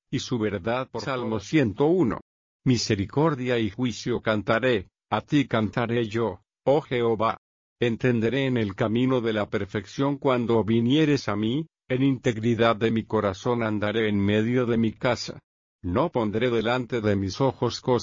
y su verdad por Salmo 101. Misericordia y juicio cantaré, a ti cantaré yo, oh Jehová. Entenderé en el camino de la perfección cuando vinieres a mí, en integridad de mi corazón andaré en medio de mi casa. No pondré delante de mis ojos cosas